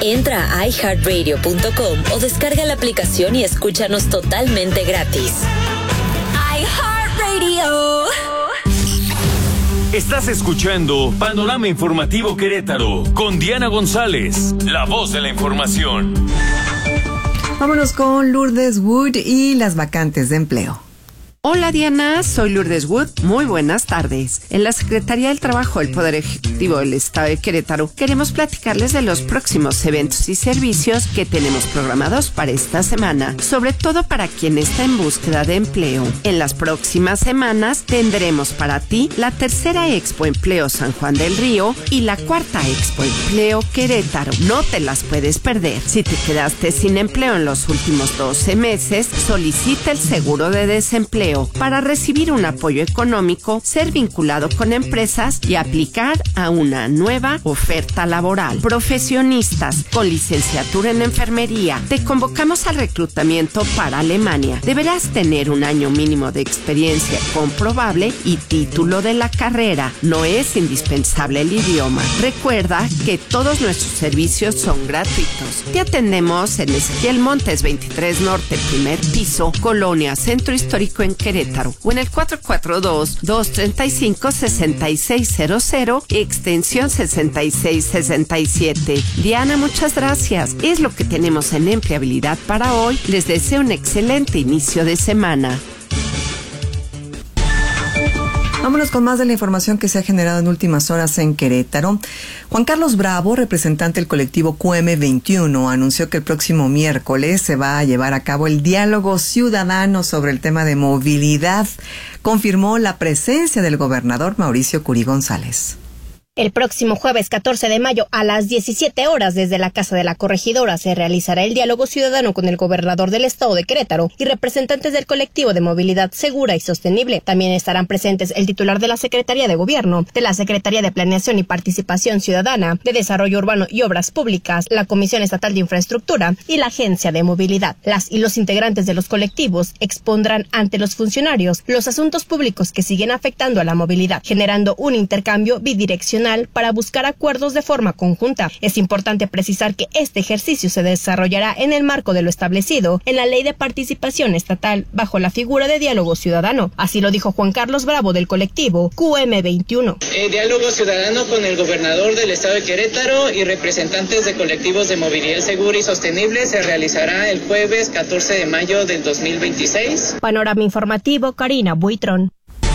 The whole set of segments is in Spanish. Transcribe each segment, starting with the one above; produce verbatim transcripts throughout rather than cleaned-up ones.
Entra a i heart radio punto com o descarga la aplicación y escúchanos totalmente gratis. iHeartRadio. Estás escuchando Panorama Informativo Querétaro con Diana González, la voz de la información. Vámonos con Lourdes Wood y las vacantes de empleo. Hola Diana, soy Lourdes Wood. Muy buenas tardes. En la Secretaría del Trabajo del Poder Ejecutivo del Estado de Querétaro queremos platicarles de los próximos eventos y servicios que tenemos programados para esta semana, sobre todo para quien está en búsqueda de empleo. En las próximas semanas tendremos para ti la tercera Expo Empleo San Juan del Río y la cuarta Expo Empleo Querétaro. No te las puedes perder. Si te quedaste sin empleo en los últimos doce meses, solicita el seguro de desempleo para recibir un apoyo económico, ser vinculado con empresas y aplicar a una nueva oferta laboral. Profesionistas con licenciatura en enfermería, te convocamos al reclutamiento para Alemania. Deberás tener un año mínimo de experiencia comprobable y título de la carrera. No es indispensable el idioma. Recuerda que todos nuestros servicios son gratuitos. Te atendemos en Ezequiel Montes veintitrés Norte, primer piso, Colonia Centro Histórico en Querétaro, o en el cuatro cuatro dos, dos tres cinco, seis seis cero cero, extensión sesenta y seis sesenta y siete. Diana, muchas gracias. Es lo que tenemos en empleabilidad para hoy. Les deseo un excelente inicio de semana. Vámonos con más de la información que se ha generado en últimas horas en Querétaro. Juan Carlos Bravo, representante del colectivo Q M veintiuno, anunció que el próximo miércoles se va a llevar a cabo el diálogo ciudadano sobre el tema de movilidad. Confirmó la presencia del gobernador Mauricio Curi González. El próximo jueves catorce de mayo a las diecisiete horas desde la Casa de la Corregidora se realizará el diálogo ciudadano con el gobernador del estado de Querétaro y representantes del colectivo de movilidad segura y sostenible. También estarán presentes el titular de la Secretaría de Gobierno, de la Secretaría de Planeación y Participación Ciudadana, de Desarrollo Urbano y Obras Públicas, la Comisión Estatal de Infraestructura y la Agencia de Movilidad. Las y los integrantes de los colectivos expondrán ante los funcionarios los asuntos públicos que siguen afectando a la movilidad, generando un intercambio bidireccional para buscar acuerdos de forma conjunta. Es importante precisar que este ejercicio se desarrollará en el marco de lo establecido en la Ley de Participación Estatal bajo la figura de diálogo ciudadano. Así lo dijo Juan Carlos Bravo del colectivo Q M veintiuno. Eh, diálogo ciudadano con el gobernador del estado de Querétaro y representantes de colectivos de movilidad segura y sostenible se realizará el jueves catorce de mayo del dos mil veintiséis. Panorama informativo, Karina Buitrón.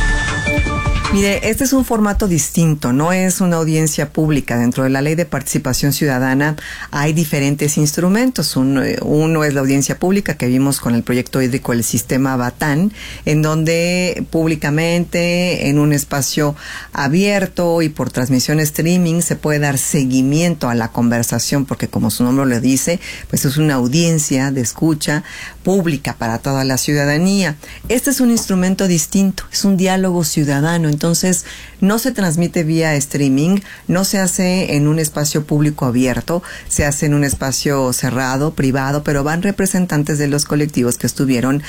Mire, este es un formato distinto, no es una audiencia pública. Dentro de la Ley de Participación Ciudadana hay diferentes instrumentos. Uno, uno es la audiencia pública que vimos con el proyecto hídrico del sistema Batán, en donde públicamente, en un espacio abierto y por transmisión streaming, se puede dar seguimiento a la conversación, porque como su nombre lo dice, pues es una audiencia de escucha pública para toda la ciudadanía. Este es un instrumento distinto, es un diálogo ciudadano. Entonces, no se transmite vía streaming, no se hace en un espacio público abierto, se hace en un espacio cerrado, privado, pero van representantes de los colectivos que estuvieron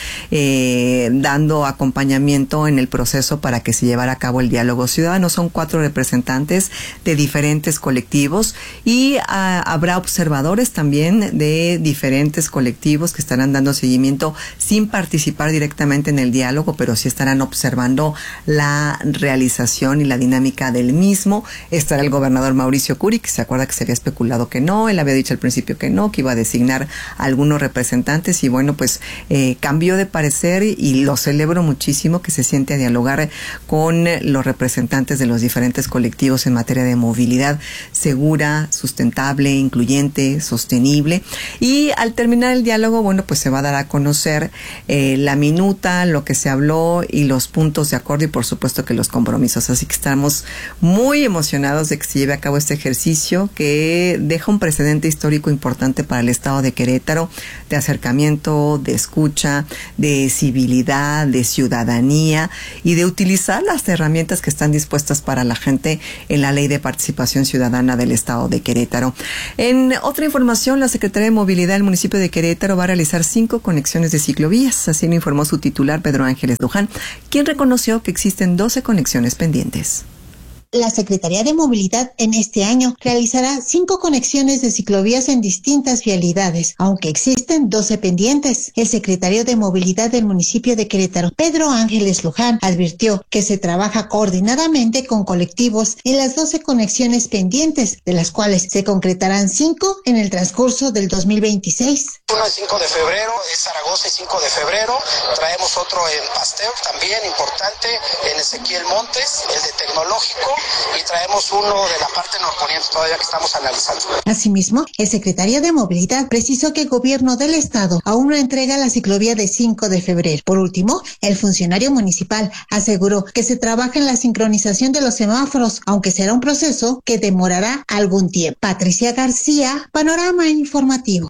eh, dando acompañamiento en el proceso para que se llevara a cabo el diálogo ciudadano. Son cuatro representantes de diferentes colectivos y a, habrá observadores también de diferentes colectivos que estarán dando seguimiento sin participar directamente en el diálogo, pero sí estarán observando la realización y la dinámica del mismo. Estará el gobernador Mauricio Curi, que se acuerda que se había especulado que no, él había dicho al principio que no, que iba a designar a algunos representantes y bueno, pues eh, cambió de parecer y lo celebro muchísimo que se siente a dialogar con los representantes de los diferentes colectivos en materia de movilidad segura, sustentable, incluyente, sostenible. Y al terminar el diálogo, bueno, pues se va a dar a conocer eh, la minuta, lo que se habló y los puntos de acuerdo y por supuesto que los compromisos. Así que estamos muy emocionados de que se lleve a cabo este ejercicio que deja un precedente histórico importante para el estado de Querétaro, de acercamiento, de escucha, de civilidad, de ciudadanía y de utilizar las herramientas que están dispuestas para la gente en la Ley de Participación Ciudadana del estado de Querétaro. En otra información, la Secretaría de Movilidad del municipio de Querétaro va a realizar cinco conexiones de ciclovías, así lo informó su titular Pedro Ángeles Luján, quien reconoció que existen doce conexiones pendientes. La Secretaría de Movilidad en este año realizará cinco conexiones de ciclovías en distintas vialidades, aunque existen doce pendientes. El secretario de Movilidad del municipio de Querétaro, Pedro Ángeles Luján, advirtió que se trabaja coordinadamente con colectivos en las doce conexiones pendientes, de las cuales se concretarán cinco en el transcurso del dos mil veintiséis. Uno es cinco de febrero, es Zaragoza y cinco de febrero. Traemos otro en Pasteur, también importante, en Ezequiel Montes, el de Tecnológico, y traemos uno de la parte norponiente todavía que estamos analizando. Asimismo, el secretario de Movilidad precisó que el gobierno del estado aún no entrega la ciclovía de cinco de febrero. Por último, el funcionario municipal aseguró que se trabaja en la sincronización de los semáforos, aunque será un proceso que demorará algún tiempo. Patricia García, Panorama Informativo.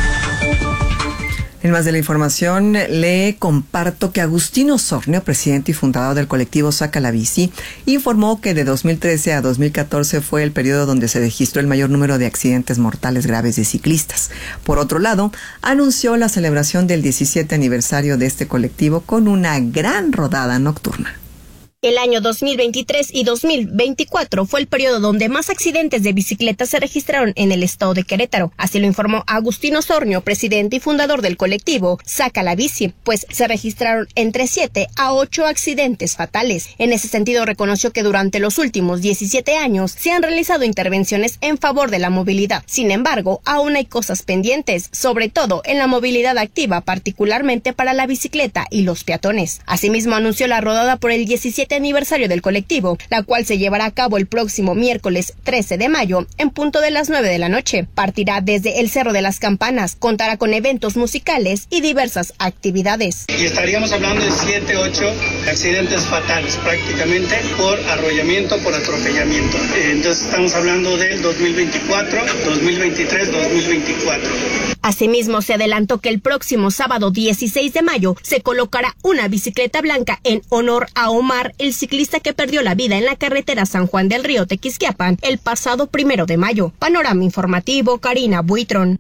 En más de la información, le comparto que Agustín Osornio, presidente y fundador del colectivo Saca la Bici, informó que de dos mil trece a dos mil catorce fue el periodo donde se registró el mayor número de accidentes mortales graves de ciclistas. Por otro lado, anunció la celebración del diecisiete aniversario de este colectivo con una gran rodada nocturna. El año dos mil veintitrés y dos mil veinticuatro fue el periodo donde más accidentes de bicicletas se registraron en el estado de Querétaro. Así lo informó Agustín Osornio, presidente y fundador del colectivo Saca la Bici, pues se registraron entre siete a ocho accidentes fatales. En ese sentido, reconoció que durante los últimos diecisiete años se han realizado intervenciones en favor de la movilidad. Sin embargo, aún hay cosas pendientes, sobre todo en la movilidad activa, particularmente para la bicicleta y los peatones. Asimismo, anunció la rodada por el diecisiete aniversario del colectivo, la cual se llevará a cabo el próximo miércoles trece de mayo en punto de las nueve de la noche. Partirá desde el Cerro de las Campanas, contará con eventos musicales y diversas actividades. Y estaríamos hablando de siete, ocho accidentes fatales prácticamente por arrollamiento, por atropellamiento. Entonces estamos hablando del dos mil veinticuatro, dos mil veintitrés, dos mil veinticuatro. Asimismo, se adelantó que el próximo sábado dieciséis de mayo se colocará una bicicleta blanca en honor a Omar, el ciclista que perdió la vida en la carretera San Juan del Río Tequisquiapan el pasado primero de mayo. Panorama Informativo, Karina Buitrón.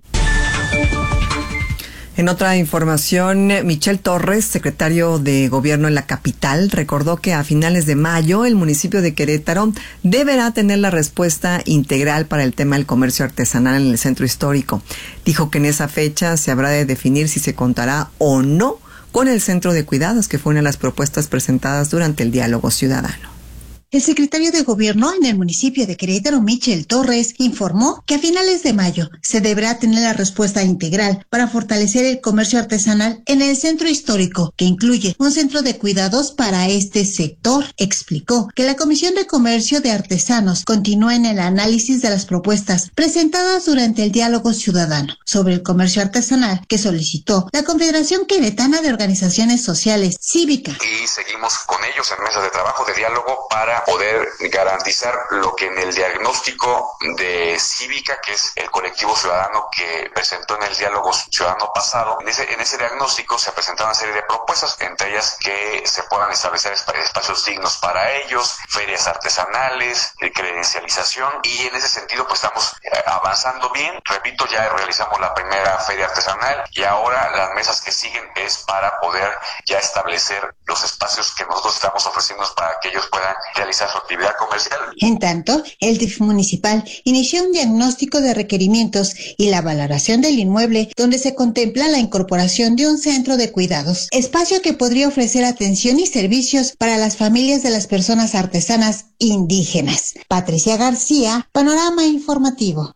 En otra información, Michel Torres, secretario de Gobierno en la capital, recordó que a finales de mayo el municipio de Querétaro deberá tener la respuesta integral para el tema del comercio artesanal en el centro histórico. Dijo que en esa fecha se habrá de definir si se contará o no con el centro de cuidados, que fue una de las propuestas presentadas durante el diálogo ciudadano. El secretario de Gobierno en el municipio de Querétaro, Michel Torres, informó que a finales de mayo se deberá tener la respuesta integral para fortalecer el comercio artesanal en el centro histórico, que incluye un centro de cuidados para este sector. Explicó que la Comisión de Comercio de Artesanos continúa en el análisis de las propuestas presentadas durante el diálogo ciudadano sobre el comercio artesanal que solicitó la Confederación Queretana de Organizaciones Sociales Cívica. Y seguimos con ellos en mesas de trabajo de diálogo para poder garantizar lo que en el diagnóstico de Cívica, que es el colectivo ciudadano que presentó en el diálogo ciudadano pasado, en ese, en ese diagnóstico se presentaron una serie de propuestas, entre ellas que se puedan establecer espacios dignos para ellos, ferias artesanales, credencialización, y en ese sentido pues estamos avanzando bien. Repito, ya realizamos la primera feria artesanal y ahora las mesas que siguen es para poder ya establecer los espacios que nosotros estamos ofreciendo para que ellos puedan realizar su actividad comercial. En tanto, el D I F municipal inició un diagnóstico de requerimientos y la valoración del inmueble, donde se contempla la incorporación de un centro de cuidados, espacio que podría ofrecer atención y servicios para las familias de las personas artesanas indígenas. Patricia García, Panorama Informativo.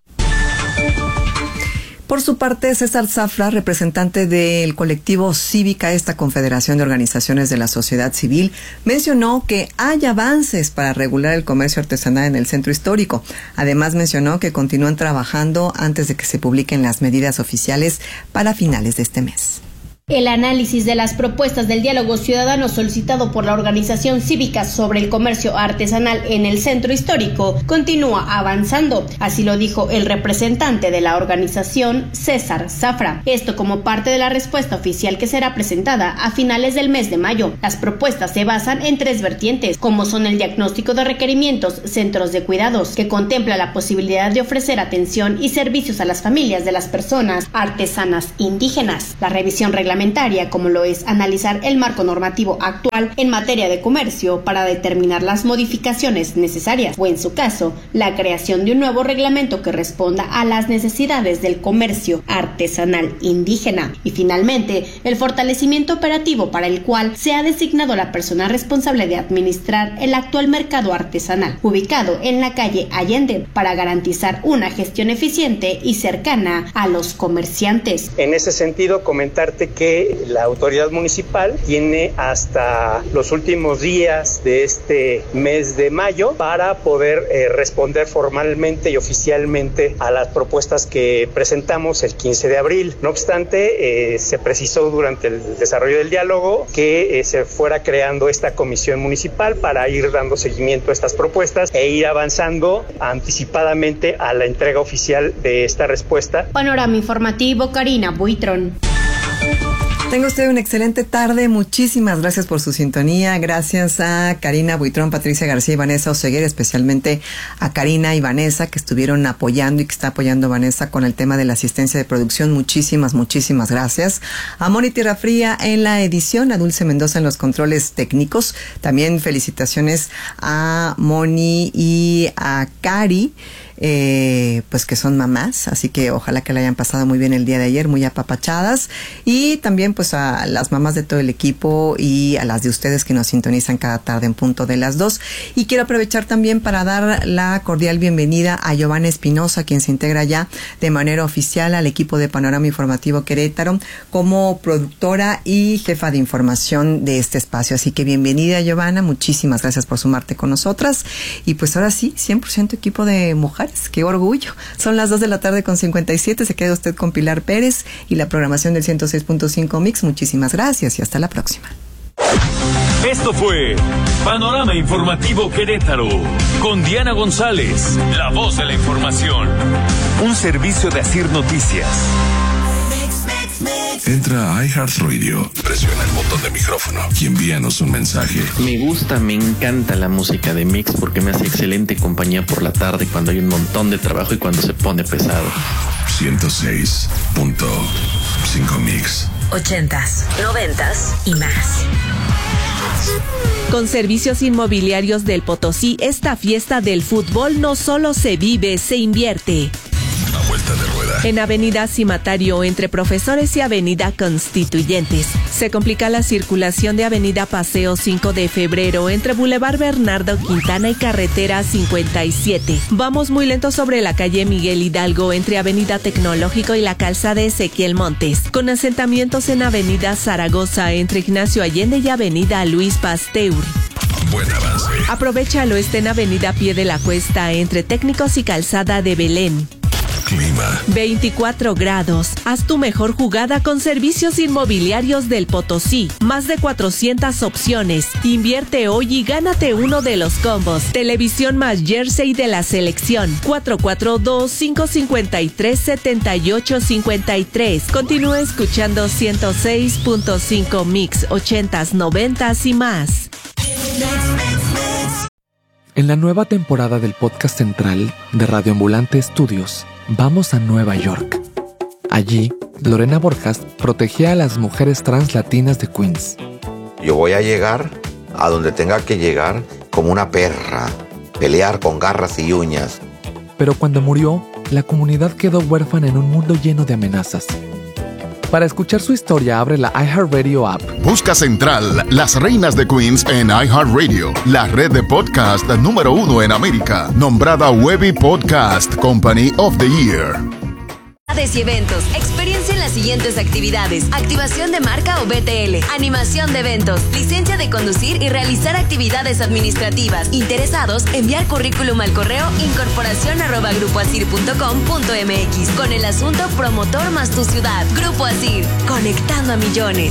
Por su parte, César Zafra, representante del colectivo Cívica, esta confederación de organizaciones de la sociedad civil, mencionó que hay avances para regular el comercio artesanal en el centro histórico. Además, mencionó que continúan trabajando antes de que se publiquen las medidas oficiales para finales de este mes. El análisis de las propuestas del diálogo ciudadano solicitado por la organización cívica sobre el comercio artesanal en el centro histórico continúa avanzando. Así lo dijo el representante de la organización, César Zafra. Esto como parte de la respuesta oficial que será presentada a finales del mes de mayo. Las propuestas se basan en tres vertientes, como son el diagnóstico de requerimientos, centros de cuidados, que contempla la posibilidad de ofrecer atención y servicios a las familias de las personas artesanas indígenas, la revisión reglamentaria reglamentaria, como lo es analizar el marco normativo actual en materia de comercio para determinar las modificaciones necesarias o, en su caso, la creación de un nuevo reglamento que responda a las necesidades del comercio artesanal indígena. Y finalmente, el fortalecimiento operativo para el cual se ha designado la persona responsable de administrar el actual mercado artesanal, ubicado en la calle Allende, para garantizar una gestión eficiente y cercana a los comerciantes. En ese sentido, comentarte que la autoridad municipal tiene hasta los últimos días de este mes de mayo para poder eh, responder formalmente y oficialmente a las propuestas que presentamos el quince de abril. No obstante, eh, se precisó durante el desarrollo del diálogo que eh, se fuera creando esta comisión municipal para ir dando seguimiento a estas propuestas e ir avanzando anticipadamente a la entrega oficial de esta respuesta. Panorama informativo, Karina Buitrón. Tenga usted una excelente tarde. Muchísimas gracias por su sintonía. Gracias a Karina Buitrón, Patricia García y Vanessa Oseguer, especialmente a Karina y Vanessa, que estuvieron apoyando y que está apoyando Vanessa con el tema de la asistencia de producción. Muchísimas, muchísimas gracias. A Moni Tierra Fría en la edición, a Dulce Mendoza en los controles técnicos. También felicitaciones a Moni y a Cari, Eh, pues que son mamás, así que ojalá que la hayan pasado muy bien el día de ayer, muy apapachadas, y también pues a las mamás de todo el equipo y a las de ustedes que nos sintonizan cada tarde en punto de las dos. Y quiero aprovechar también para dar la cordial bienvenida a Giovanna Espinosa, quien se integra ya de manera oficial al equipo de Panorama Informativo Querétaro como productora y jefa de información de este espacio. Así que bienvenida, Giovanna, muchísimas gracias por sumarte con nosotras. Y pues ahora sí, cien por ciento equipo de mujeres. ¡Qué orgullo! Son las dos de la tarde con cincuenta y siete. Se queda usted con Pilar Pérez y la programación del ciento seis punto cinco Mix. Muchísimas gracias y hasta la próxima. Esto fue Panorama Informativo Querétaro con Diana González, la voz de la información. Un servicio de Asir Noticias. Entra a iHeartRadio, presiona el botón de micrófono y envíanos un mensaje. Me gusta, me encanta la música de Mix porque me hace excelente compañía por la tarde cuando hay un montón de trabajo y cuando se pone pesado. ciento seis punto cinco Mix. Ochentas, noventas y más. Con Servicios Inmobiliarios del Potosí, esta fiesta del fútbol no solo se vive, se invierte. Una vuelta de rueda. En Avenida Cimatario, entre Profesores y Avenida Constituyentes, se complica la circulación de Avenida Paseo cinco de febrero, entre Boulevard Bernardo Quintana y Carretera cincuenta y siete. Vamos muy lento sobre la calle Miguel Hidalgo, entre Avenida Tecnológico y la calzada Ezequiel Montes, con asentamientos en Avenida Zaragoza, entre Ignacio Allende y Avenida Luis Pasteur. Buen avance. Aprovecha al oeste en Avenida Pie de la Cuesta, entre Técnicos y Calzada de Belén. Clima. veinticuatro grados. Haz tu mejor jugada con Servicios Inmobiliarios del Potosí. Más de cuatrocientas opciones. Invierte hoy y gánate uno de los combos. Televisión más jersey de la selección. cuatro cuatro dos, cinco cinco tres, siete ocho cinco tres. Continúa escuchando ciento seis punto cinco Mix, ochentas, noventas y más. En la nueva temporada del podcast central de Radio Ambulante Estudios, vamos a Nueva York. Allí, Lorena Borjas protegía a las mujeres trans latinas de Queens. Yo voy a llegar a donde tenga que llegar como una perra, pelear con garras y uñas. Pero cuando murió, la comunidad quedó huérfana en un mundo lleno de amenazas. Para escuchar su historia, abre la iHeartRadio app. Busca Central, las reinas de Queens en iHeartRadio, la red de podcast número uno en América, nombrada Webby Podcast Company of the Year. Y eventos. Experiencia en las siguientes actividades: activación de marca o B T L, animación de eventos, licencia de conducir y realizar actividades administrativas. Interesados, enviar currículum al correo incorporación arroba grupoasir punto com punto mx con el asunto promotor más tu ciudad. Grupo Asir, conectando a millones.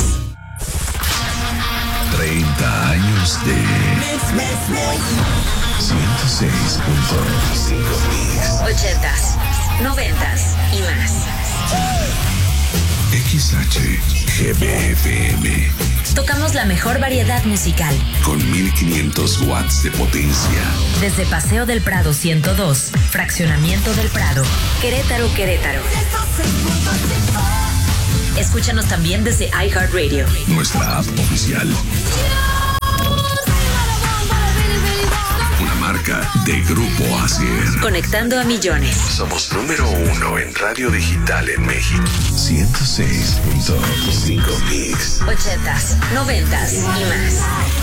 treinta años de ciento seis punto cinco Mix. Ochentas, noventas y más. X H G B F M. Tocamos la mejor variedad musical. Con mil quinientos watts de potencia. Desde Paseo del Prado ciento dos, Fraccionamiento del Prado, Querétaro, Querétaro. Escúchanos también desde iHeartRadio. Nuestra app oficial. Una marca de Grupo Asier. Conectando a millones. Somos número uno en radio digital en México. ciento seis punto cinco Mix. Ochentas, noventas y más.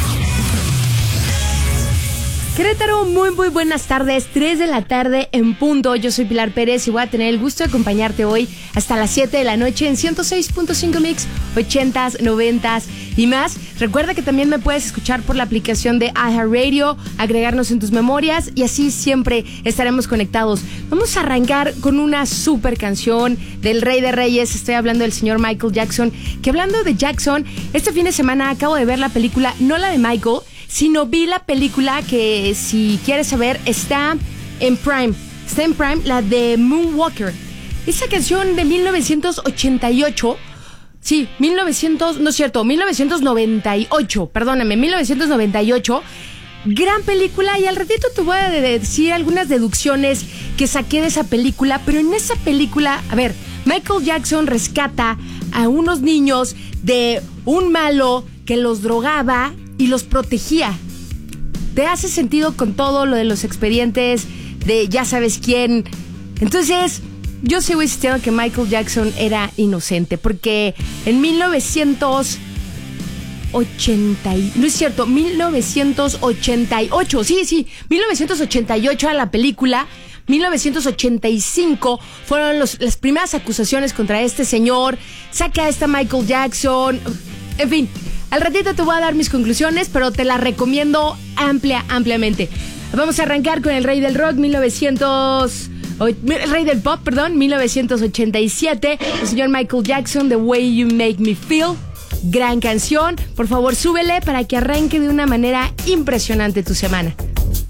Querétaro, muy muy buenas tardes, tres de la tarde en punto. Yo soy Pilar Pérez y voy a tener el gusto de acompañarte hoy hasta las siete de la noche en ciento seis punto cinco Mix, ochentas, noventas y más. Recuerda que también me puedes escuchar por la aplicación de iHeartRadio, agregarnos en tus memorias y así siempre estaremos conectados. Vamos a arrancar con una super canción del Rey de Reyes. Estoy hablando del señor Michael Jackson, que hablando de Jackson, este fin de semana acabo de ver la película, no la de Michael, sino vi la película que, si quieres saber, está en Prime. Está en Prime, la de Moonwalker. Esa canción de mil novecientos ochenta y ocho... Sí, mil novecientos... No es cierto, mil novecientos noventa y ocho. Perdóname, mil novecientos noventa y ocho. Gran película, y al ratito te voy a decir algunas deducciones que saqué de esa película. Pero en esa película, a ver, Michael Jackson rescata a unos niños de un malo que los drogaba y los protegía. ¿Te hace sentido con todo lo de los expedientes de ya sabes quién? Entonces, yo sigo insistiendo que Michael Jackson era inocente, porque en mil novecientos ochenta, no es cierto, mil novecientos ochenta y ocho, sí, sí, mil novecientos ochenta y ocho era la película. mil novecientos ochenta y cinco fueron los, las primeras acusaciones contra este señor. Saca a esta Michael Jackson. En fin, al ratito te voy a dar mis conclusiones, pero te las recomiendo amplia, ampliamente. Vamos a arrancar con el Rey del Rock, mil novecientos... El Rey del Pop, perdón, mil novecientos ochenta y siete. El señor Michael Jackson, The Way You Make Me Feel. Gran canción. Por favor, súbele para que arranque de una manera impresionante tu semana.